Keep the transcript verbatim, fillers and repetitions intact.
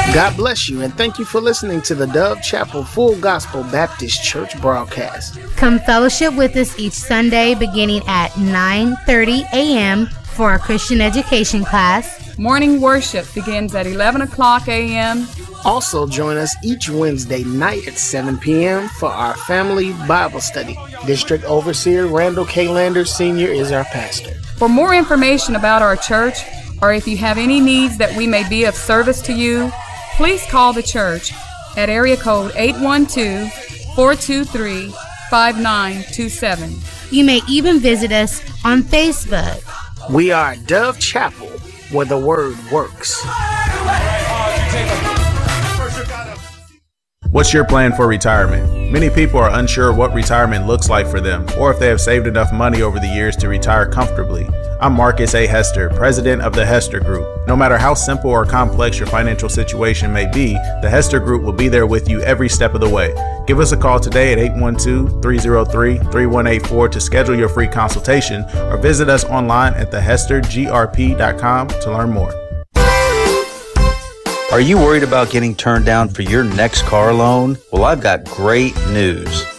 God bless you, and thank you for listening to the Dove Chapel Full Gospel Baptist Church broadcast. Come fellowship with us each Sunday beginning at nine thirty a.m. for our Christian education class. Morning worship begins at eleven o'clock a.m. Also join us each Wednesday night at seven p.m. for our family Bible study. District Overseer Randall K. Landers Senior is our pastor. For more information about our church, or if you have any needs that we may be of service to you, please call the church at area code eight one two, four two three, five nine two seven. You may even visit us on Facebook. We are Dove Chapel, where the word works. What's your plan for retirement? Many people are unsure what retirement looks like for them, or if they have saved enough money over the years to retire comfortably. I'm Marcus A. Hester, president of the Hester Group. No matter how simple or complex your financial situation may be, the Hester Group will be there with you every step of the way. Give us a call today at eight one two, three zero three, three one eight four to schedule your free consultation, or visit us online at the hester g r p dot com to learn more. Are you worried about getting turned down for your next car loan? Well, I've got great news.